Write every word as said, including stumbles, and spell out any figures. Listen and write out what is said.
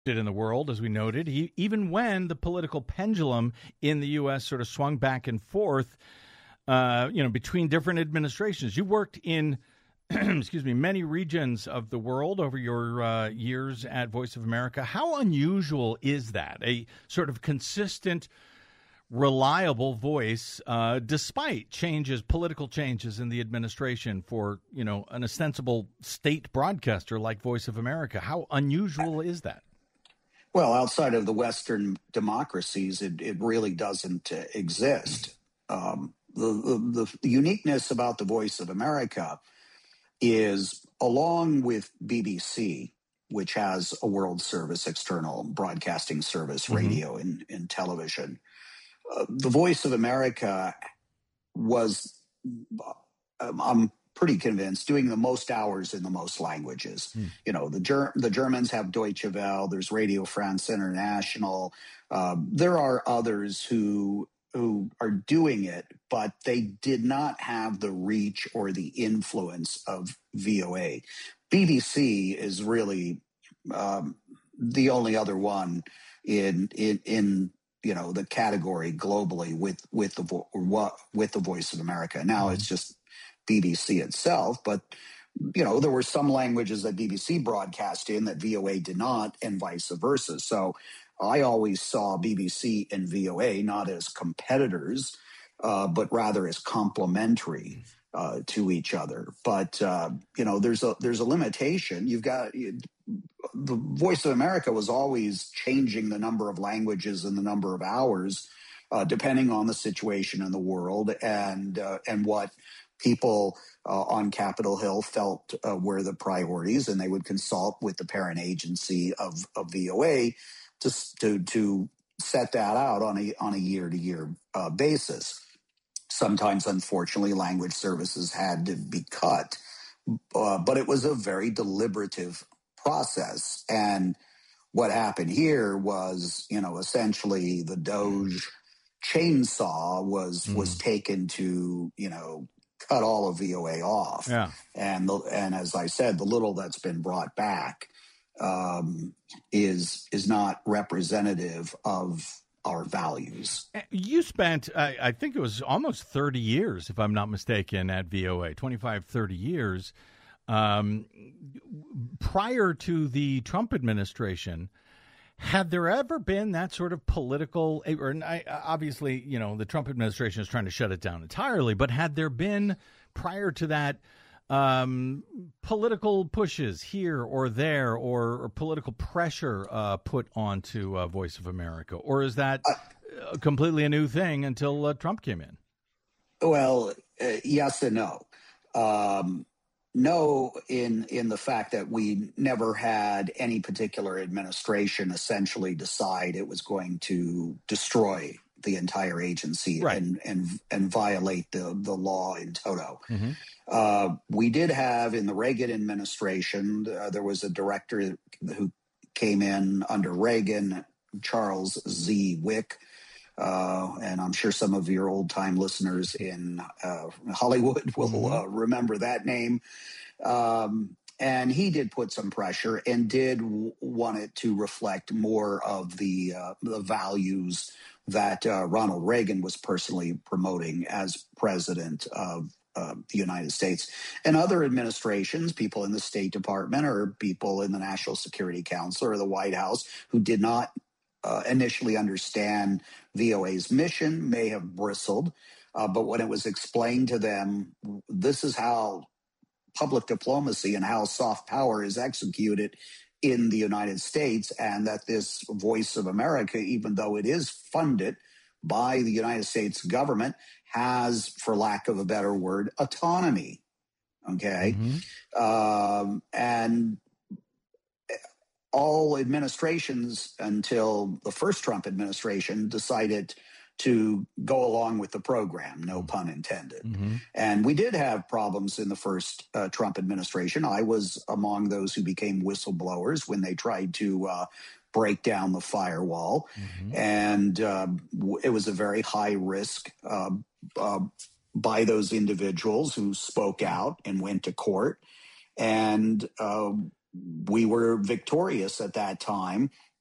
in the world, as we noted, he, even when the political pendulum in the U S sort of swung back and forth, uh, you know, between different administrations. You worked in, excuse me, many regions of the world over your uh, years at Voice of America. How unusual is that? A sort of consistent, reliable voice, uh, despite changes, political changes in the administration for, you know, an ostensible state broadcaster like Voice of America. How unusual is that? Well, outside of the Western democracies, it, it really doesn't uh, exist. Um, the, the, the uniqueness about the Voice of America is, along with B B C, which has a world service, external broadcasting service, mm-hmm. radio and, and television, uh, the Voice of America was, um, I'm pretty convinced, doing the most hours in the most languages. Mm. You know, the Ger- the Germans have Deutsche Welle, there's Radio France International. Um, there are others who who are doing it, but they did not have the reach or the influence of V O A. B B C is really um, the only other one in in in you know the category globally with with the vo- with the Voice of America. Now mm. it's just B B C itself, but you know, there were some languages that B B C broadcast in that V O A did not, and vice versa. So I always saw B B C and V O A not as competitors, uh, but rather as complementary uh, to each other. But uh, you know, there's a there's a limitation. You've got you, the Voice of America was always changing the number of languages and the number of hours, uh, depending on the situation in the world and uh, and what people uh, on Capitol Hill felt uh, were the priorities, and they would consult with the parent agency of, of V O A to, to to set that out on a on a year to year uh, basis. Sometimes, unfortunately, language services had to be cut, uh, but it was a very deliberative process. And what happened here was, you know, essentially the Doge chainsaw was mm. was taken to, you know, cut all of V O A off. Yeah. And, the, and as I said, the little that's been brought back um, is is not representative of our values. You spent, I, I think it was almost thirty years, if I'm not mistaken, at V O A, twenty-five, thirty years. Um, prior to the Trump administration, had there ever been that sort of political, or obviously, you know, the Trump administration is trying to shut it down entirely, but had there been, prior to that, um, political pushes here or there, or, or political pressure uh, put onto uh, Voice of America? Or is that uh, completely a new thing until uh, Trump came in? Well, uh, yes and no. Um No, in in the fact that we never had any particular administration essentially decide it was going to destroy the entire agency right. and and and violate the the law in toto. Mm-hmm. Uh, we did have in the Reagan administration, uh, there was a director who came in under Reagan, Charles Z. Wick. Uh, and I'm sure some of your old-time listeners in uh, Hollywood will uh, remember that name. Um, and he did put some pressure and did w- want it to reflect more of the uh, the values that uh, Ronald Reagan was personally promoting as president of uh, the United States. And other administrations, people in the State Department or people in the National Security Council or the White House who did not Uh, initially understand V O A's mission, may have bristled. Uh, but when it was explained to them, this is how public diplomacy and how soft power is executed in the United States, and that this Voice of America, even though it is funded by the United States government, has, for lack of a better word, autonomy. Okay. Mm-hmm. Um, and all administrations until the first Trump administration decided to go along with the program, no pun intended. Mm-hmm. And we did have problems in the first uh, Trump administration. I was among those who became whistleblowers when they tried to uh, break down the firewall. Mm-hmm. And uh, it was a very high risk uh, uh, by those individuals who spoke out and went to court. And uh, we were victorious at that time.